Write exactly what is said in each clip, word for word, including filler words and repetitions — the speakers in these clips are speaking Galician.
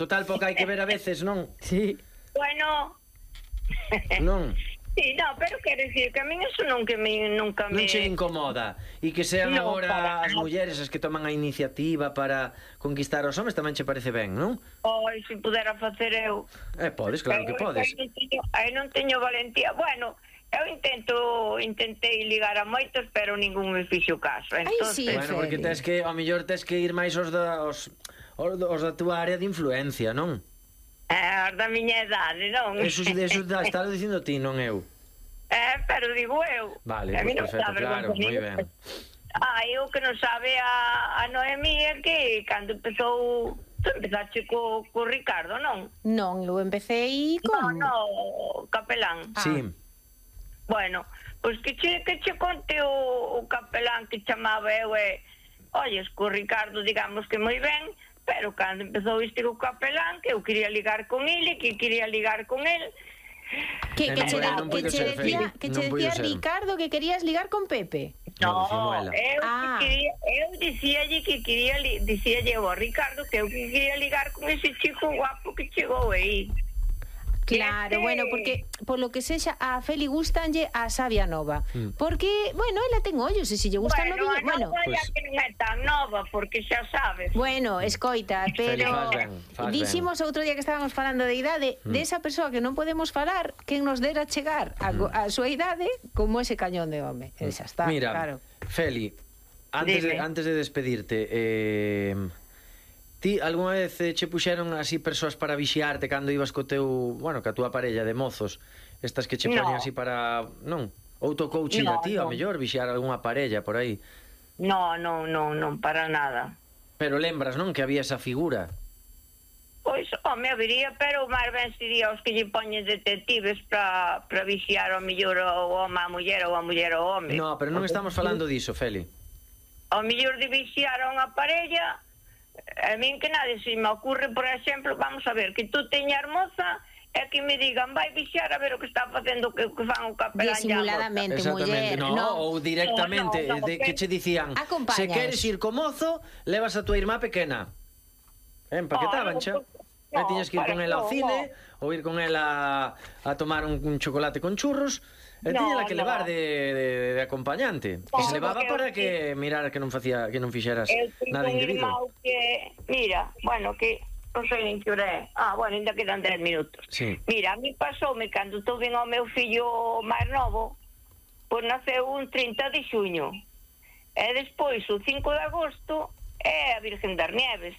total, pouco hai que ver a veces, non? Sí. Bueno... Non? Sí, no, pero quero dicir que a min eso nunca me... Nunca Non me... che incomoda? E que sean No, agora para as nada. mulleres as que toman a iniciativa para conquistar os homes, tamén che parece ben, non? Oi, se pudera facer eu... Eh, podes, claro que Pero podes. Aí non teño, aí non teño valentía. Bueno, eu intento, intentei ligar a moitos, pero ningún me fixo caso. Entonces, sí, Bueno, porque Feli. tes que, ao mellor tes que ir máis os da, os, os, os da túa área de influencia, non? eh, os da miña idade, non? Eso, eso da, está dicindo ti, non eu. Eh, pero digo eu. Vale, A mí pues non perfecto, sabe claro, conmigo. moi ben. Ah, eu que non sabe a, a Noemí é que cando empezou... Tu empezaste co, co Ricardo, non? Non, eu empecé con... No, no, capelán. Ah. Sí. Bueno, pois que che, que che conte o, o capelán que chamaba eu e... Olles, co Ricardo digamos que moi ben, pero cando empezou este co capelán, que eu quería ligar con ele, que quería ligar con el... Que, Eh, que non che, puido- di- non que puido che ser, decía, Feli, que non che puido decía ser. Ricardo que querías ligar con Pepe. No, No, Cimuela. eu, Ah. que quería, eu dicíalle que quería li, dicíalle ao Ricardo que eu que quería ligar con ese chico guapo que chegou aí. Claro, Este- bueno, porque polo que sexa a Feli gustanlle a Sabia Nova. Mm. Porque, bueno, ela ten ollos e se lle gusta Bueno, noviño, a bueno, nova pues- ya que non é tan nova, porque xa sabes. bueno, escoita, Feli, pero faz ben, faz ben. diximos outro día que estábamos falando de idade, Mm. de esa persoa que non podemos falar, que nos dera chegar a, go- a súa idade como ese cañón de home. E xa está, Mira, claro. Feli, antes de, Dime. antes de despedirte, eh, ti algunha vez eh, che puxeron así persoas para vixiarte cando ibas co teu, bueno, ca túa parella de mozos, estas que che No. poñen así para, non? Ou tocou che a No, ti, ao no. mellor vixiar algunha parella por aí. No, no, no, non para nada. Pero lembras, non, que había esa figura? Pois, home, habería, pero máis ben sería os que lle poñen detectives para para vixiar ao mellor o home a muller ou a muller ao home. No, pero non estamos falando diso, Feli. Ao mellor de vixiar a unha parella, a min que nada se me ocurre, por exemplo, vamos a ver, que tú teñas moza e que me digan, vai vixiar a ver o que está facendo, que, que fan o capelán Disimuladamente, muller, no, no. ou directamente, No, no, no, de, que che dicían, Acompáñaos. se queres ir co mozo, levas a tua irmá pequena. En paquetaban, No, xa. no, E tiñas que ir para con ela ao no, cine, ou ir con ela a tomar un, un chocolate con churros, e No, tiñela que no. levar de, de, de acompañante. No, E se levaba porque para eu- que mirar que non facía, que non fixeras Eu tenho nada un indebido. irmão que, mira, bueno, que non sei nin que hora é. Ah, bueno, ainda quedan dez minutos. Sí. Mira, a mí pasoume cando tuve ao meu fillo máis novo, pois naceu un trinta de xuño. E despois, o cinco de agosto, é a Virgen das Nieves.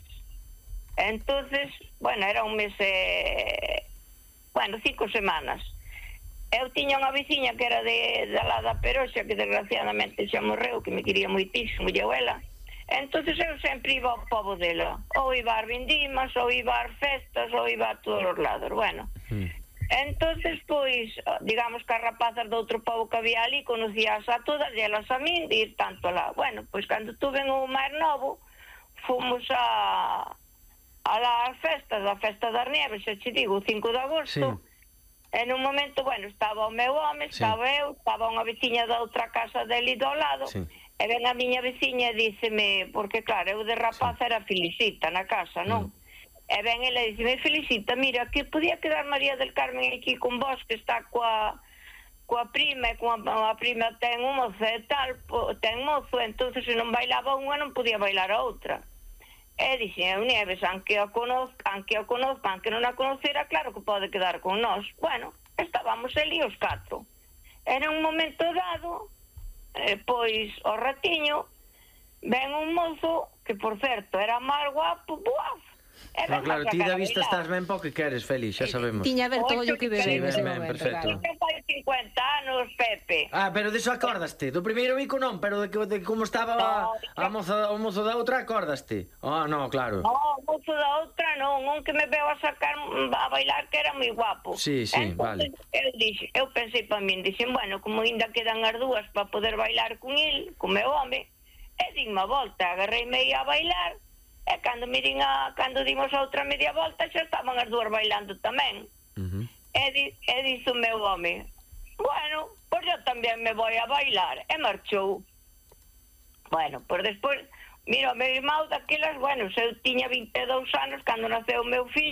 Entonces, bueno, era un mes, eh, bueno, cinco semanas. Eu tiña unha veciña que era de, de lá da Peroxa, que desgraciadamente xa morreu, que me quería moitísimo, e eu ela. Entonces eu sempre iba ao pobo dela. Ou iba ás vindimas, ou iba ás festas, ou iba a todos os lados. Bueno, Mm. entonces, pois, digamos que as rapazas do outro pobo que había ali conocías a todas e elas a min de ir tanto lá. Bueno, pois cando tuve o máis novo, fomos a a las festas, a festa das nieves, xa che digo, o cinco de agosto. Sí. En un momento, bueno, estaba o meu home, Sí. estaba eu, estaba unha veciña da outra casa dele do lado, Sí. e ven a miña veciña e díceme, porque claro, eu de rapaz Sí. era Felicita na casa, non? Mm. E ven ela e díceme, Felicita, mira, que podía quedar María del Carmen aquí con vos, que está coa coa prima, e coa a prima ten un mozo e tal, po, ten mozo, entonces se non bailaba unha non podía bailar a outra. E dixen, eu Nieves, aunque a conozca, aunque a conozca, aunque non a conocera, claro que pode quedar con nós. Bueno, estábamos ali os catro. Era un momento dado, eh, pois, ao ratiño, ven un mozo, que por certo, era máis guapo, buaf, e No, ven claro, a ti sacar da a vista bailar. estás ben po que queres, Feli, xa sabemos. Tiña ver todo o que ver Sí, en ese ben, ben, momento, perfecto. claro. Ten fai cincuenta anos, Pepe. Ah, pero deso acordaste. Do primeiro bico non, pero de, que, de como estaba a, a moza, o mozo da outra acordaste. Ah, no, claro. No, o mozo da outra non, un que me veo a sacar a bailar que era moi guapo. Sí, sí, vale. Entonces, eu, dixe, eu pensei para min, dixen, bueno, como ainda quedan as dúas para poder bailar con el, con meu home, e din a volta, agarrei-me a bailar, e cando me din a, cando dimos a outra media volta, xa estaban as dúas bailando tamén. Uh -huh. E, di, e dixo o meu home, bueno, pois eu tamén me voy a bailar, e marchou. Bueno, pois despois, mira, o meu irmão daquelas, bueno, eu tiña vinte e dous anos cando naceu o meu fillo,